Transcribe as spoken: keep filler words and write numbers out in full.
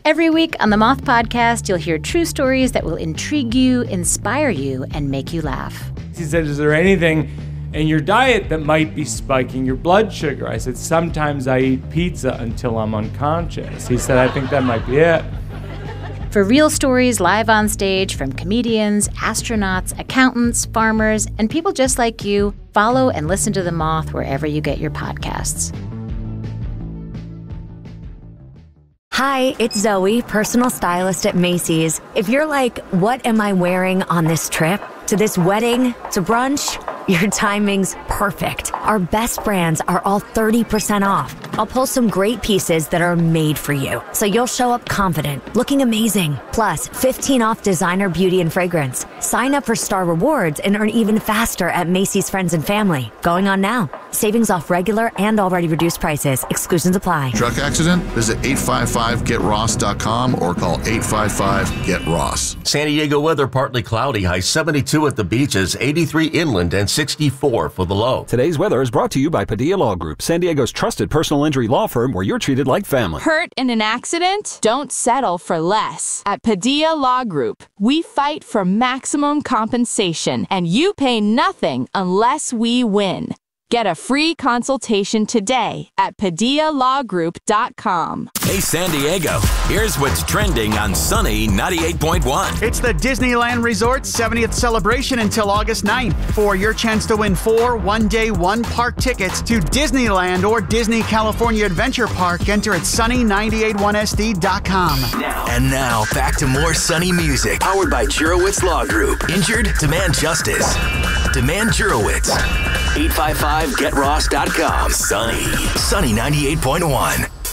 Every week on the Moth Podcast, you'll hear true stories that will intrigue you, inspire you, and make you laugh. He said, is there anything in your diet that might be spiking your blood sugar? I said, sometimes I eat pizza until I'm unconscious. He said, I think that might be it. For real stories live on stage from comedians, astronauts, accountants, farmers, and people just like you, follow and listen to The Moth wherever you get your podcasts. Hi, it's Zoe, personal stylist at Macy's. If you're like, what am I wearing on this trip? To this wedding? To brunch? Your timing's perfect. Our best brands are all thirty percent off. I'll pull some great pieces that are made for you, so you'll show up confident, looking amazing. Plus, fifteen off designer beauty and fragrance. Sign up for Star Rewards and earn even faster at Macy's Friends and Family. Going on now. Savings off regular and already reduced prices. Exclusions apply. Truck accident? Visit eight five five get ross dot com or call eight five five get ross. San Diego weather partly cloudy, high seventy-two at the beaches, eighty-three inland, and sixty-four for the low. Today's weather is brought to you by Padilla Law Group, San Diego's trusted personal injury law firm where you're treated like family. Hurt in an accident? Don't settle for less. At Padilla Law Group, we fight for maximum compensation, and you pay nothing unless we win. Get a free consultation today at padilla law group dot com. Hey, San Diego, here's what's trending on Sunny ninety-eight point one. It's the Disneyland Resort's seventieth celebration until August ninth. For your chance to win four one-day, one-park tickets to Disneyland or Disney California Adventure Park, enter at sunny nine eight one S D dot com. Now. And now, back to more Sunny music. Powered by Jurowitz Law Group. Injured? Demand justice. Demand Jurowitz. eight five five get ross dot com. Sunny. Sunny ninety-eight point one.